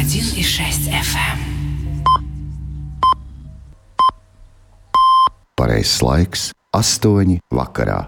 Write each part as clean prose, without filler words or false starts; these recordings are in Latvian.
101,6 FM. Pareizs laiks - 8 vakarā.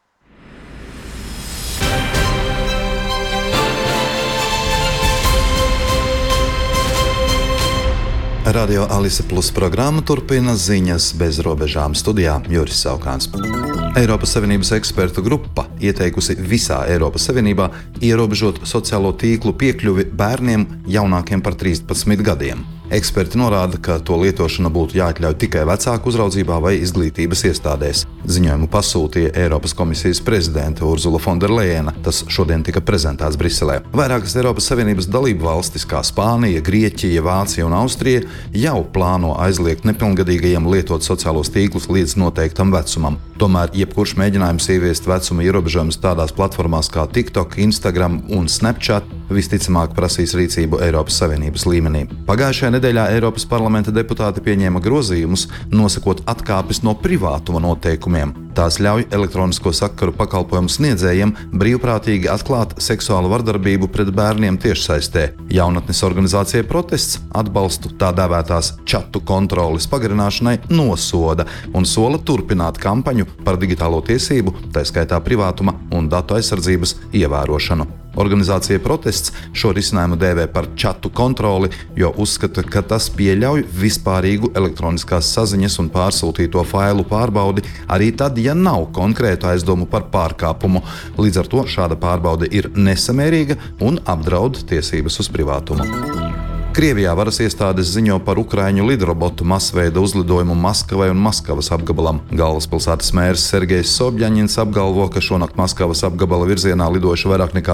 Radio Alise Plus programma turpina ziņas bez robežām. Studijā Juris Saukāns. Eiropas Savienības ekspertu grupa ieteikusi visā Eiropas Savienībā ierobežot sociālo tīklu piekļuvi bērniem jaunākiem par 13 gadiem. Eksperti norāda, ka to lietošana būtu jāatļauj tikai vecāku uzraudzībā vai izglītības iestādēs. Ziņojumu pasūtīja Eiropas komisijas prezidente Urzula Fonderlejena. Tas šodien tika prezentēts Briselē. Vairākas Eiropas Savienības dalību valstis, kā Spānija, Grieķija, Vācija un Austrija, jau plāno aizliegt nepilngadīgajiem lietot sociālos tīklus līdz noteiktam vecumam. Tomēr jebkurš mēģinājums ieviest vecuma ierobežojumus tādās platformās kā TikTok, Instagram un Snapchat visticamāk prasīs rīcību Eiropas Savienības līmenī. Pagājušajā nedēļā Eiropas parlamenta deputāti pieņēma grozījumus, nosakot atkāpes no privātuma noteikumiem. Tās ļauj elektronisko sakaru pakalpojumu sniedzējiem brīvprātīgi atklāt seksuālu vardarbību pret bērniem tiešsaistē. Jaunatnes organizācija Protests atbalstu tā dēvētās čatu kontroles pagarināšanai nosoda un sola turpināt kampaņu par digitālo tiesību, tā skaitā privātuma un datu aizsardzības ievērošanu. Organizācija Protests šo risinājumu dēvē par čatu kontroli, jo uzskata, ka tas pieļauj vispārīgu elektroniskās saziņas un pārsūtīto failu pārbaudi arī tad, ja nav konkrētu aizdomu par pārkāpumu. Līdz ar to šāda pārbaude ir nesamērīga un apdraud tiesības uz privātumu. Krievijā varas iestādes ziņo par ukraiņu lidrobotu masveida uzlidojumu Maskavai un Maskavas apgabalam. Galvaspilsētas mērs Sergejs Sobjaņins apgalvo, ka šonakt Maskavas apgabala virzienā lidojuši vairāk nekā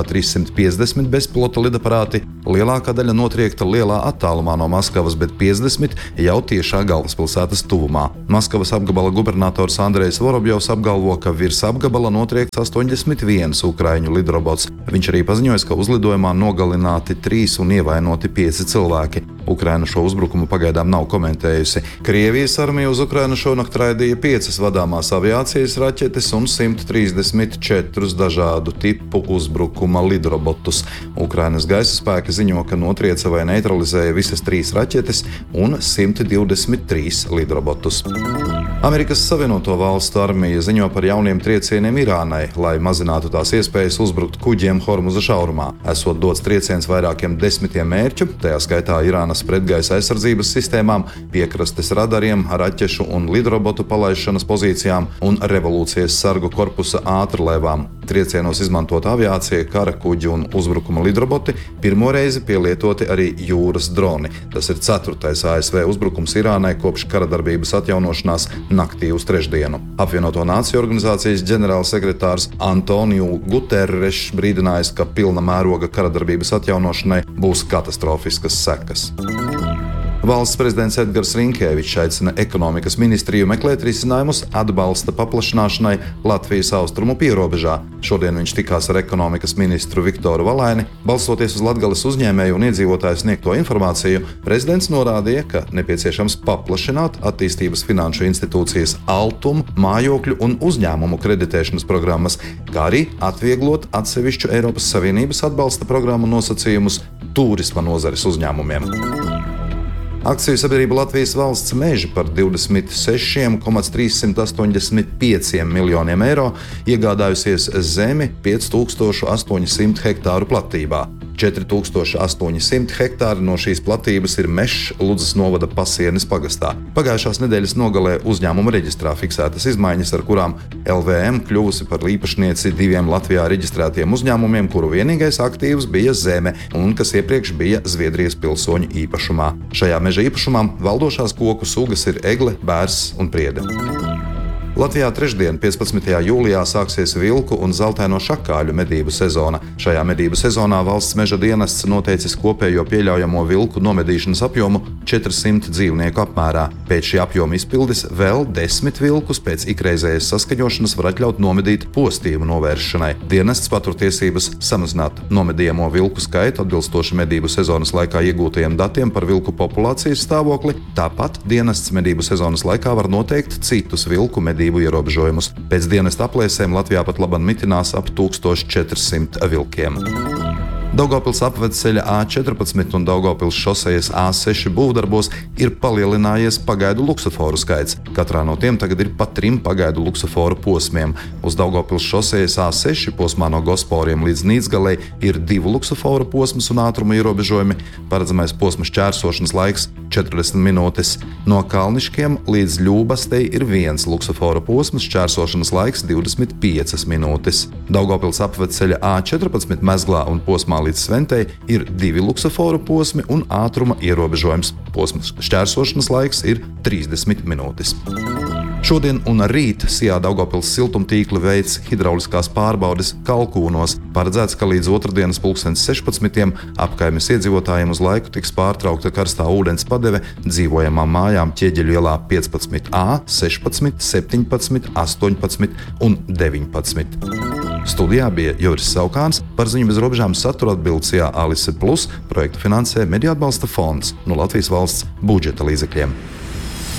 350 bezpilota lidaparāti. Lielākā daļa notriekta lielā attālumā no Maskavas, bet 50 jau tiešā galvaspilsētas tuvumā. Maskavas apgabala gubernators Andrejs Vorobjovs apgalvo, ka virs apgabala notriekts 81 ukraiņu lidrobots. Viņš arī paziņoja, ka uzlidojumā nogalināti 3 un ievainoti 5 cilvēki. Ukraina šo uzbrukumu pagaidām nav komentējusi. Krievijas armija uz Ukrainu šonakt raidīja 5 vadāmās aviācijas raķetes un 134 dažādu tipu uzbrukuma lidrobotus. Ukrainas gaisa spēki ziņo, ka notrieca vai neutralizēja visas 3 raķetes un 123 lidrobotus. Amerikas Savienoto Valstu armija ziņo par jauniem triecieniem Irānai, lai mazinātu tās iespējas uzbrukt kuģiem Hormuza šaurumā. Esot dots trieciens vairākiem 10 mērķu, tajā skaitā Irānas pretgaisa aizsardzības sistēmām, piekrastes radariem, raķešu un lidrobotu palaišanas pozīcijām un revolūcijas sargu korpusa ātrlēvām. Triecienos izmantot aviācija, kara kuģi un uzbrukuma lidroboti, pirmo reizi pielietoti arī jūras droni. Tas ir 4. ASV uzbrukums Irānai kopš karadarbības atjaunošanās naktī uz trešdienu. Apvienoto Nāciju organizācijas ģenerālsekretārs Antoniju Guterrešs brīdinājis, ka pilna mēroga karadarbības atjaunošanai būs katastrofiskas sekas. Valsts prezidents Edgars Rinkēvičs aicina ekonomikas ministriju meklēt risinājumus atbalsta paplašināšanai Latvijas austrumu pierobežā. Šodien viņš tikās ar ekonomikas ministru Viktoru Valaini. Balstoties uz Latgales uzņēmēju un iedzīvotāju sniegto informāciju, prezidents norādīja, ka nepieciešams paplašināt attīstības finanšu institūcijas Altum, mājokļu un uzņēmumu kreditēšanas programmas, kā arī atvieglot atsevišķu Eiropas Savienības atbalsta programmu nosacījumus turisma nozares uzņēmumiem. Akciju sabiedrība Latvijas valsts meži par 26,385 miljoniem eiro iegādājusies zemi 5800 hektāru platībā. 4800 hektāri no šīs platības ir mežs Ludzas novada Pasienes pagastā. Pagājušās nedēļas nogalē uzņēmuma reģistrā fiksētas izmaiņas, ar kurām LVM kļuvusi par īpašnieci 2 Latvijā reģistrētiem uzņēmumiem, kuru vienīgais aktīvs bija zeme un kas iepriekš bija Zviedrijas pilsoņu īpašumā. Šajā meža īpašumā valdošās koku sugas ir egle, bērs un priede. Latvijā trešdien, 15. jūlijā, sāksies vilku un zeltaino šakāļu medību sezona. Šajā medību sezonā valsts meža dienests noteicis kopējo pieļaujamo vilku nomedīšanas apjomu 400 dzīvnieku apmērā. Pēc šī apjoma izpildes vēl 10 vilkus pēc ikreizējas saskaņošanas var atļaut nomedīt postījumu novēršanai. Dienests patur tiesības samazināt nomedījamo vilku skaitu atbilstoši medību sezonas laikā iegūtajiem datiem par vilku populācijas stāvokli. Tāpat dienests medību sezonas laikā var noteikt citus vilku medību ierobežojumus. Pēc dienesta aplēsēm Latvijā pat laban mitinās ap 1400 vilkiem. Daugavpils apvedceļa A14 un Daugavpils šosejas A6 būvdarbos ir palielinājies pagaidu luksuforu skaits. Katrā no tiem tagad ir pa 3 pagaidu luksuforu posmiem. Uz Daugavpils šosejas A6 posmā no Gosporiem līdz Nīcgalei ir 2 luksuforu posmas un ātruma ierobežojumi. Paredzamais posma šķērsošanas laiks 40 minūtes. No Kalniškiem līdz Ļūbastei ir 1 luksuforu posms, šķērsošanas laiks 25 minūtes. Daugavpils apvedceļa A14 Mezglā un posmā līdz Sventei ir 2 luksuforu posmi un ātruma ierobežojums. Posmas šķērsošanas laiks ir 30 minūtes. Šodien un rīt Sijā Daugavpils siltumtīkli veids hidrauliskās pārbaudes Kalkūnos. Paredzēts, ka līdz otrdienas 16:00 apkaimes iedzīvotājiem uz laiku tiks pārtraukta karstā ūdens padeve dzīvojamām mājām Ķieģeļu ielā 15A, 16, 17, 18 un 19. Studijā bija Juris Saukāns, par ziņu bez robežām satura atbild Sijā Alise Plus, projektu finansē Mediju atbalsta fonds no Latvijas valsts budžeta līdzekļiem.